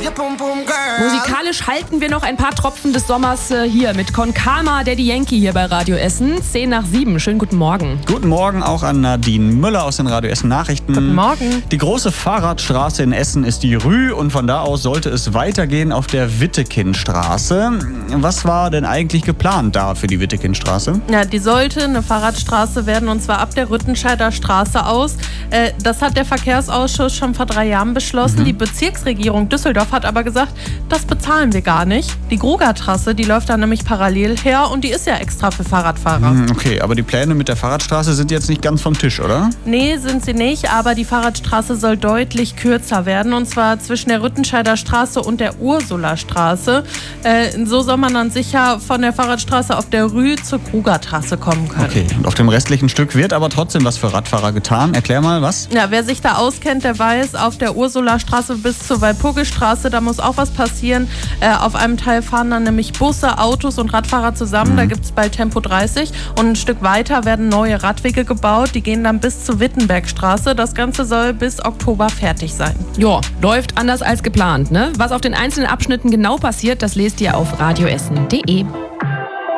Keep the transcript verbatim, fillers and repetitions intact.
Musikalisch halten wir noch ein paar Tropfen des Sommers äh, hier mit Con Calma, Daddy Yankee hier bei Radio Essen. zehn nach sieben. Schönen guten Morgen. Guten Morgen auch an Nadine Müller aus den Radio Essen Nachrichten. Guten Morgen. Die große Fahrradstraße in Essen ist die Rü und von da aus sollte es weitergehen auf der Wittekindstraße. Was war denn eigentlich geplant da für die Wittekindstraße? Ja, die sollte eine Fahrradstraße werden und zwar ab der Rüttenscheider Straße aus. Äh, das hat der Verkehrsausschuss schon vor drei Jahren beschlossen. Mhm. Die Bezirksregierung Düsseldorf hat aber gesagt, das bezahlen wir gar nicht. Die Gruger-Trasse, die läuft da nämlich parallel her und die ist ja extra für Fahrradfahrer. Mhm, okay, aber die Pläne mit der Fahrradstraße sind jetzt nicht ganz vom Tisch, oder? Nee, sind sie nicht, aber die Fahrradstraße soll deutlich kürzer werden und zwar zwischen der Rüttenscheider Straße und der Ursulastraße. Äh, so soll man dann sicher von der Fahrradstraße auf der Rü zur Gruger-Trasse kommen können. Okay, und auf dem restlichen Stück wird aber trotzdem was für Radfahrer getan. Erklär mal, was? Ja, wer sich da auskennt, der weiß, auf der Ursulastraße bis zur Walpurgisstraße, da muss auch was passieren. Äh, auf einem Teil fahren dann nämlich Busse, Autos und Radfahrer zusammen. Mhm. Da gibt es bald Tempo dreißig. Und ein Stück weiter werden neue Radwege gebaut. Die gehen dann bis zur Wittenbergstraße. Das Ganze soll bis Oktober fertig sein. Ja, läuft anders als geplant, ne? Was auf den einzelnen Abschnitten genau passiert, das lest ihr auf radioessen punkt de.